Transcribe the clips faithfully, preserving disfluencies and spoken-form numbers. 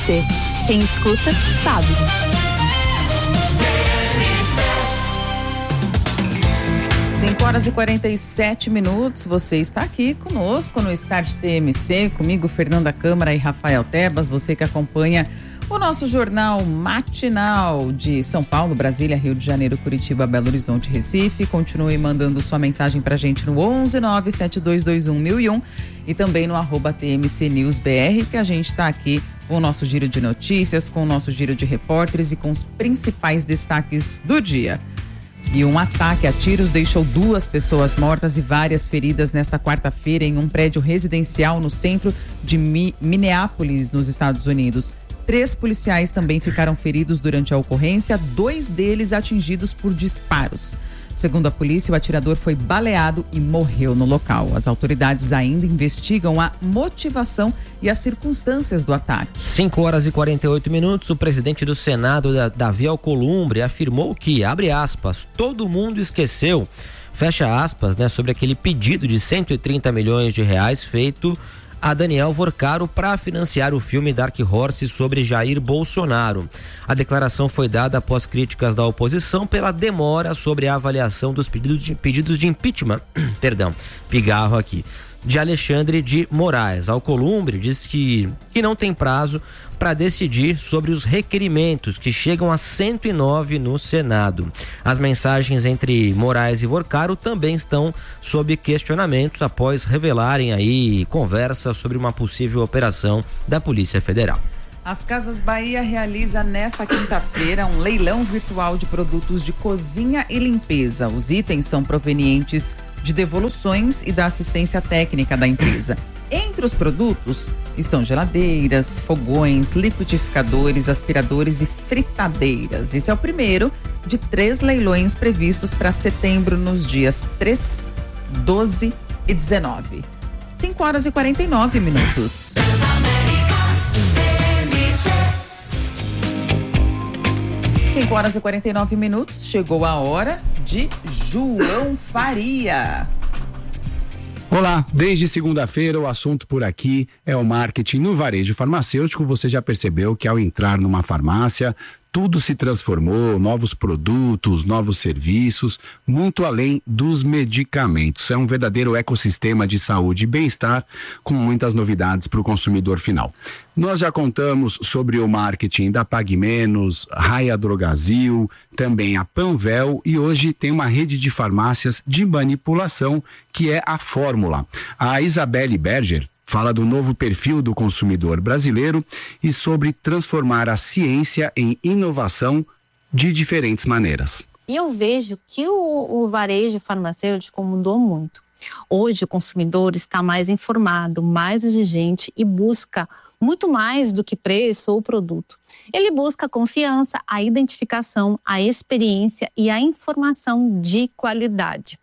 Quem escuta, sabe. cinco horas e quarenta e sete minutos, você está aqui conosco no Start T M C, comigo Fernanda Câmara e Rafael Tebas, você que acompanha o nosso jornal matinal de São Paulo, Brasília, Rio de Janeiro, Curitiba, Belo Horizonte, Recife. Continue mandando sua mensagem pra gente no onze nove sete dois dois um mil e um e também no arroba T M C News B R, que a gente está aqui com o nosso giro de notícias, com o nosso giro de repórteres e com os principais destaques do dia. E um ataque a tiros deixou duas pessoas mortas e várias feridas nesta quarta-feira em um prédio residencial no centro de Mi- Minneapolis, nos Estados Unidos. Três policiais também ficaram feridos durante a ocorrência, dois deles atingidos por disparos. Segundo a polícia, o atirador foi baleado e morreu no local. As autoridades ainda investigam a motivação e as circunstâncias do ataque. cinco horas e quarenta e oito minutos, o presidente do Senado, Davi Alcolumbre, afirmou que, abre aspas, todo mundo esqueceu, fecha aspas, né, sobre aquele pedido de cento e trinta milhões de reais feito a Daniel Vorcaro para financiar o filme Dark Horse sobre Jair Bolsonaro. A declaração foi dada após críticas da oposição pela demora sobre a avaliação dos pedidos de, pedidos de impeachment, perdão, pigarro aqui, de Alexandre de Moraes. Alcolumbre diz que, que não tem prazo para decidir sobre os requerimentos, que chegam a cento e nove no Senado. As mensagens entre Moraes e Vorcaro também estão sob questionamentos após revelarem aí conversa sobre uma possível operação da Polícia Federal. As Casas Bahia realiza nesta quinta-feira um leilão virtual de produtos de cozinha e limpeza. Os itens são provenientes de devoluções e da assistência técnica da empresa. Entre os produtos estão geladeiras, fogões, liquidificadores, aspiradores e fritadeiras. Esse é o primeiro de três leilões previstos para setembro nos dias três, doze e dezenove. cinco horas e quarenta e nove minutos. cinco horas e quarenta e nove minutos, chegou a hora de João Faria. Olá, desde segunda-feira o assunto por aqui é o marketing no varejo farmacêutico. Você já percebeu que ao entrar numa farmácia, tudo se transformou, novos produtos, novos serviços, muito além dos medicamentos. É um verdadeiro ecossistema de saúde e bem-estar com muitas novidades para o consumidor final. Nós já contamos sobre o marketing da Pague Menos, Raia Drogazil, também a Panvel, e hoje tem uma rede de farmácias de manipulação que é a Fórmula. A Isabelle Berger fala do novo perfil do consumidor brasileiro e sobre transformar a ciência em inovação de diferentes maneiras. E eu vejo que o, o varejo farmacêutico mudou muito. Hoje o consumidor está mais informado, mais exigente e busca muito mais do que preço ou produto. Ele busca a confiança, a identificação, a experiência e a informação de qualidade.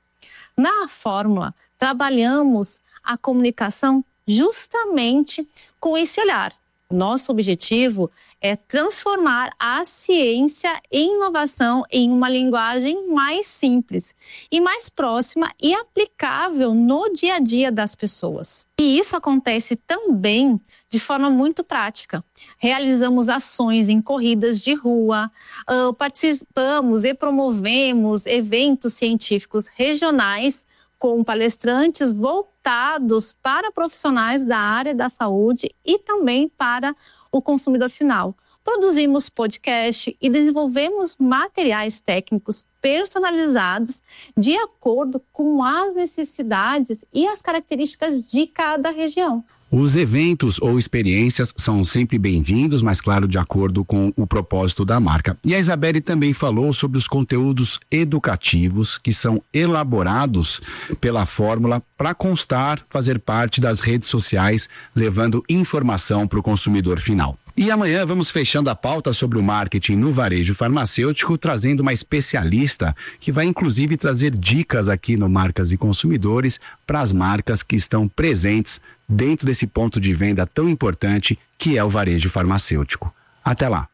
Na Fórmula, trabalhamos a comunicação justamente com esse olhar. Nosso objetivo é transformar a ciência e inovação em uma linguagem mais simples e mais próxima e aplicável no dia a dia das pessoas. E isso acontece também de forma muito prática. Realizamos ações em corridas de rua, uh, participamos e promovemos eventos científicos regionais com palestrantes voltados para profissionais da área da saúde e também para o consumidor final. Produzimos podcast e desenvolvemos materiais técnicos personalizados de acordo com as necessidades e as características de cada região. Os eventos ou experiências são sempre bem-vindos, mas claro, de acordo com o propósito da marca. E a Isabelle também falou sobre os conteúdos educativos que são elaborados pela Fórmula para constar, fazer parte das redes sociais, levando informação para o consumidor final. E amanhã vamos fechando a pauta sobre o marketing no varejo farmacêutico, trazendo uma especialista que vai inclusive trazer dicas aqui no Marcas e Consumidores para as marcas que estão presentes dentro desse ponto de venda tão importante que é o varejo farmacêutico. Até lá.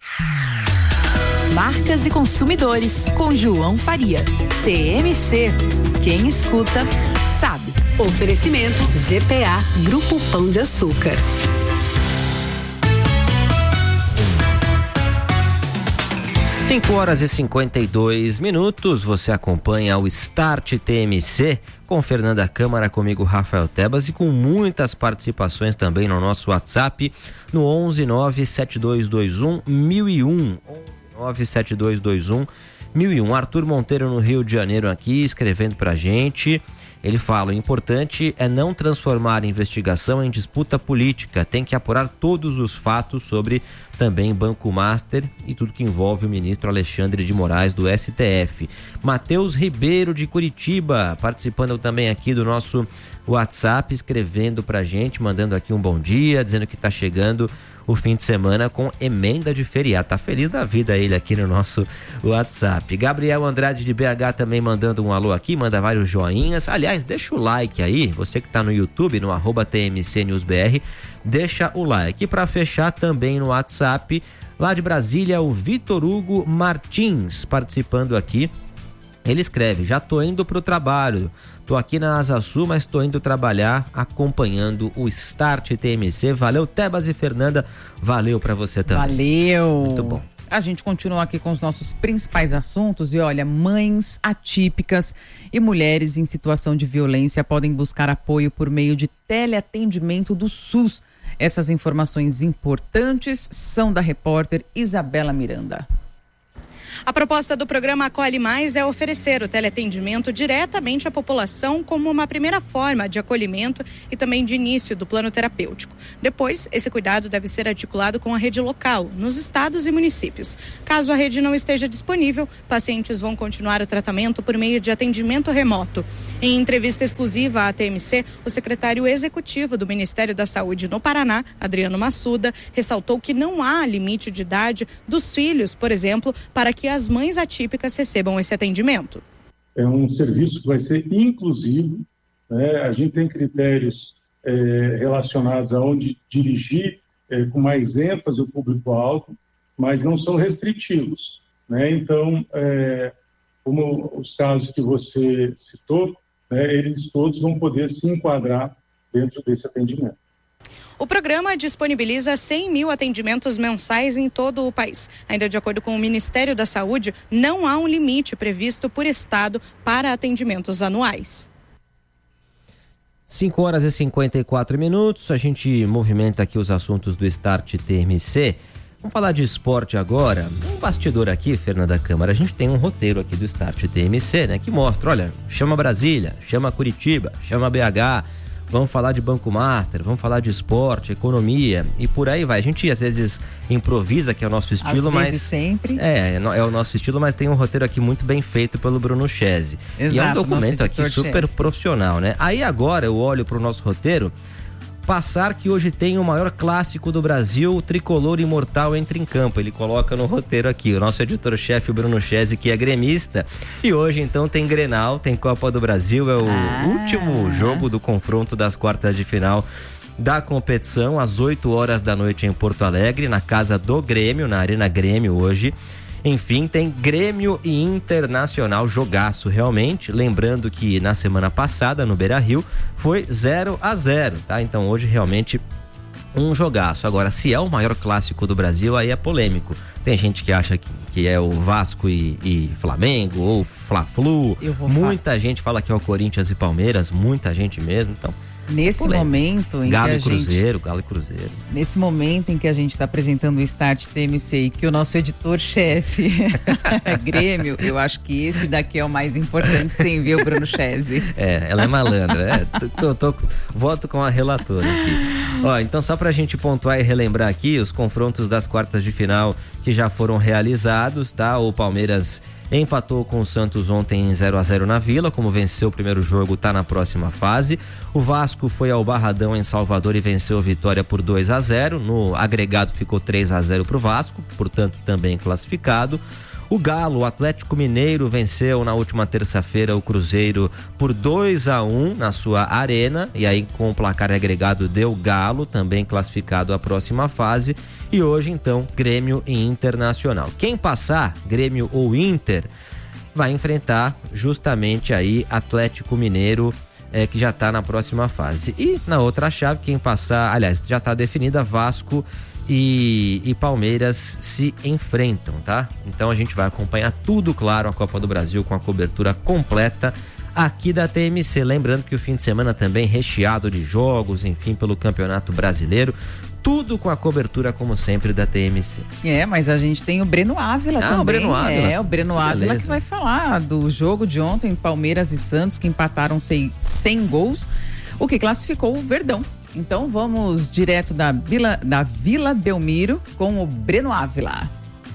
Marcas e Consumidores, com João Faria. T M C. Quem escuta, sabe. Oferecimento G P A, Grupo Pão de Açúcar. cinco horas e cinquenta e dois minutos, você acompanha o Start T M C com Fernanda Câmara, comigo Rafael Tebas e com muitas participações também no nosso WhatsApp no onze nove sete dois dois um mil e um, onze nove sete dois dois um mil e um. Arthur Monteiro no Rio de Janeiro aqui escrevendo pra gente. Ele fala: o importante é não transformar a investigação em disputa política, tem que apurar todos os fatos sobre também Banco Master e tudo que envolve o ministro Alexandre de Moraes do S T F. Matheus Ribeiro de Curitiba, participando também aqui do nosso WhatsApp, escrevendo pra gente, mandando aqui um bom dia, dizendo que tá chegando o fim de semana com emenda de feriado. Tá feliz da vida ele aqui no nosso WhatsApp. Gabriel Andrade de B H também mandando um alô aqui, manda vários joinhas. Aliás, deixa o like aí, você que tá no YouTube, no arroba T M C News B R, deixa o like. E para fechar também no WhatsApp, lá de Brasília, o Vitor Hugo Martins participando aqui. Ele escreve: já tô indo pro trabalho, tô aqui na Asa Sul, mas tô indo trabalhar acompanhando o Start T M C. Valeu, Tebas e Fernanda, valeu pra você também. Valeu. Muito bom. A gente continua aqui com os nossos principais assuntos e olha, mães atípicas e mulheres em situação de violência podem buscar apoio por meio de teleatendimento do SUS. Essas informações importantes são da repórter Isabela Miranda. A proposta do programa Acolhe Mais é oferecer o teleatendimento diretamente à população como uma primeira forma de acolhimento e também de início do plano terapêutico. Depois, esse cuidado deve ser articulado com a rede local, nos estados e municípios. Caso a rede não esteja disponível, pacientes vão continuar o tratamento por meio de atendimento remoto. Em entrevista exclusiva à T M C, o secretário executivo do Ministério da Saúde no Paraná, Adriano Massuda, ressaltou que não há limite de idade dos filhos, por exemplo, para que as mães atípicas recebam esse atendimento. É um serviço que vai ser inclusivo, né? A gente tem critérios é, relacionados a onde dirigir é, com mais ênfase o público-alvo, mas não são restritivos, né? Então, é, como os casos que você citou, né, eles todos vão poder se enquadrar dentro desse atendimento. O programa disponibiliza cem mil atendimentos mensais em todo o país. Ainda de acordo com o Ministério da Saúde, não há um limite previsto por estado para atendimentos anuais. cinco horas e cinquenta e quatro minutos, a gente movimenta aqui os assuntos do Start T M C. Vamos falar de esporte agora. Um bastidor aqui, Fernanda Câmara, a gente tem um roteiro aqui do Start T M C, né, que mostra, olha, chama Brasília, chama Curitiba, chama B H, vamos falar de Banco Master, vamos falar de esporte, economia e por aí vai. A gente às vezes improvisa, que é o nosso estilo, às mas vezes sempre. É, é o nosso estilo, mas tem um roteiro aqui muito bem feito pelo Bruno Chese. Exato, e é um documento aqui super chefe. profissional, né? Aí agora eu olho pro nosso roteiro, passar que hoje tem o maior clássico do Brasil, o Tricolor Imortal entra em campo. Ele coloca no roteiro aqui, o nosso editor-chefe, o Bruno Chese, que é gremista. E hoje, então, tem Grenal, tem Copa do Brasil, é o ah. último jogo do confronto das quartas de final da competição, às oito horas da noite em Porto Alegre, na casa do Grêmio, na Arena Grêmio hoje. Enfim, tem Grêmio e Internacional, jogaço realmente, lembrando que na semana passada no Beira-Rio foi zero a zero, tá? Então hoje realmente um jogaço. Agora, se é o maior clássico do Brasil, aí é polêmico. Tem gente que acha que, que é o Vasco e, e Flamengo ou Fla-Flu. Muita falar. gente fala que é o Corinthians e Palmeiras, muita gente mesmo, então... Nesse momento em Galo que a e Cruzeiro, gente, Galo e Cruzeiro. Nesse momento em que a gente está apresentando o Start T M C e que o nosso editor-chefe é Grêmio, eu acho que esse daqui é o mais importante, sem ver o Bruno Chese. É, ela é malandra, é, tô, tô, tô, voto com a relatora aqui. Ó, então só pra gente pontuar e relembrar aqui os confrontos das quartas de final que já foram realizados, tá? O Palmeiras empatou com o Santos ontem em zero a zero na Vila, como venceu o primeiro jogo, tá na próxima fase. O Vasco foi ao Barradão em Salvador e venceu a Vitória por dois a zero, no agregado ficou três a zero pro Vasco, portanto também classificado. O Galo, o Atlético Mineiro, venceu na última terça-feira o Cruzeiro por dois a um na sua arena, e aí com o placar agregado deu Galo, também classificado à próxima fase. E hoje então Grêmio e Internacional. Quem passar, Grêmio ou Inter, vai enfrentar justamente aí Atlético Mineiro, é, que já está na próxima fase. E na outra chave, quem passar, aliás, já está definida, Vasco e, e Palmeiras se enfrentam, tá? Então a gente vai acompanhar tudo, claro, a Copa do Brasil com a cobertura completa aqui da T M C. Lembrando que o fim de semana também recheado de jogos, enfim, pelo Campeonato Brasileiro. Tudo com a cobertura, como sempre, da T M C. É, mas a gente tem o Breno Ávila ah, também. o Breno Ávila. É, o Breno Ávila Beleza. que vai falar do jogo de ontem, Palmeiras e Santos, que empataram cem gols, o que classificou o Verdão. Então vamos direto da Vila, da Vila Belmiro com o Breno Ávila.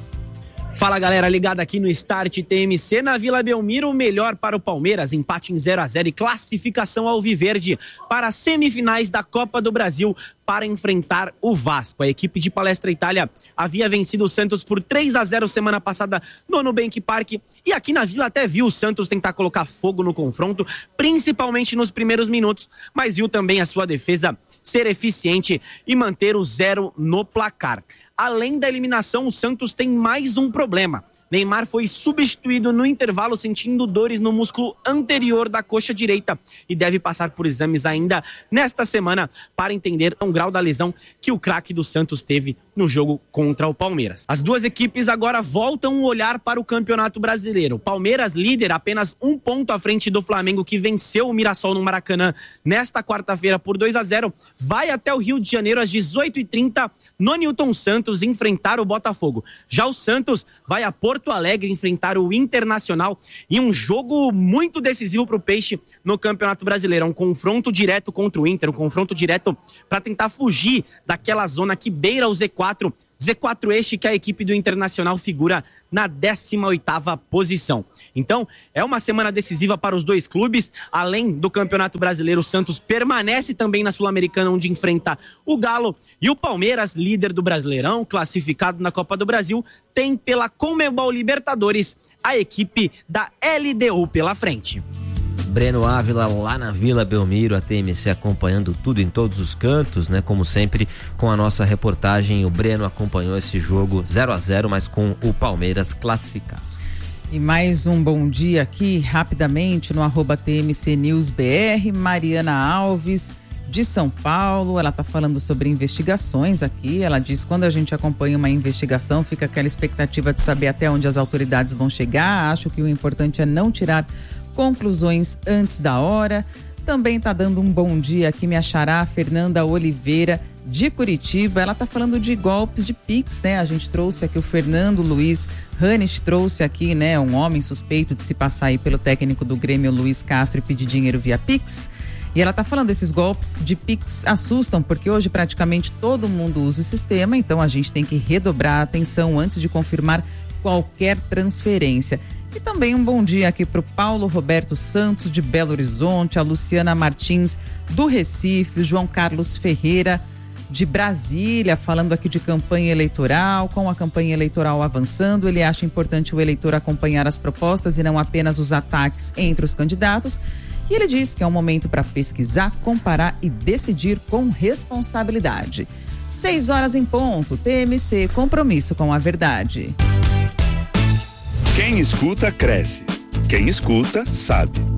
Fala, galera, ligada aqui no Start T M C. Na Vila Belmiro, o melhor para o Palmeiras, empate em zero a zero e classificação alviverde para as semifinais da Copa do Brasil para enfrentar o Vasco. A equipe de Palestra Itália havia vencido o Santos por três a zero semana passada no Nubank Park, e aqui na Vila até viu o Santos tentar colocar fogo no confronto, principalmente nos primeiros minutos, mas viu também a sua defesa ser eficiente e manter o zero no placar. Além da eliminação, o Santos tem mais um problema. Neymar foi substituído no intervalo sentindo dores no músculo anterior da coxa direita e deve passar por exames ainda nesta semana para entender o grau da lesão que o craque do Santos teve no jogo contra o Palmeiras. As duas equipes agora voltam o olhar para o Campeonato Brasileiro. Palmeiras, líder, apenas um ponto à frente do Flamengo, que venceu o Mirassol no Maracanã nesta quarta-feira por dois a zero, vai até o Rio de Janeiro às dezoito e trinta no Newton Santos enfrentar o Botafogo. Já o Santos vai a Porto Porto Alegre enfrentar o Internacional em um jogo muito decisivo para o Peixe no Campeonato Brasileiro. Um confronto direto contra o Inter, um confronto direto para tentar fugir daquela zona que beira o Z quatro. Z quatro este que a equipe do Internacional figura na décima oitava posição. Então, é uma semana decisiva para os dois clubes. Além do Campeonato Brasileiro, o Santos permanece também na Sul-Americana, onde enfrenta o Galo. E o Palmeiras, líder do Brasileirão, classificado na Copa do Brasil, tem pela Conmebol Libertadores a equipe da L D U pela frente. Breno Ávila lá na Vila Belmiro, a T M C acompanhando tudo em todos os cantos, né? Como sempre, com a nossa reportagem, o Breno acompanhou esse jogo zero a zero, mas com o Palmeiras classificado. E mais um bom dia aqui, rapidamente, no arroba T M C News B R, Mariana Alves, de São Paulo. Ela está falando sobre investigações aqui. Ela diz que quando a gente acompanha uma investigação, fica aquela expectativa de saber até onde as autoridades vão chegar. Acho que o importante é não tirar conclusões antes da hora. Também está dando um bom dia aqui minha xará Fernanda Oliveira, de Curitiba. Ela está falando de golpes de Pix, né? A gente trouxe aqui o Fernando Luiz Hannes, trouxe aqui, né, um homem suspeito de se passar aí pelo técnico do Grêmio, Luiz Castro, e pedir dinheiro via Pix. E ela está falando desses golpes de Pix assustam, porque hoje praticamente todo mundo usa o sistema, então a gente tem que redobrar a atenção antes de confirmar qualquer transferência. E também um bom dia aqui para o Paulo Roberto Santos, de Belo Horizonte, a Luciana Martins, do Recife, o João Carlos Ferreira, de Brasília, falando aqui de campanha eleitoral. Com a campanha eleitoral avançando, ele acha importante o eleitor acompanhar as propostas e não apenas os ataques entre os candidatos. E ele diz que é um momento para pesquisar, comparar e decidir com responsabilidade. Seis horas em ponto, T M C, compromisso com a verdade. Quem escuta, cresce. Quem escuta, sabe.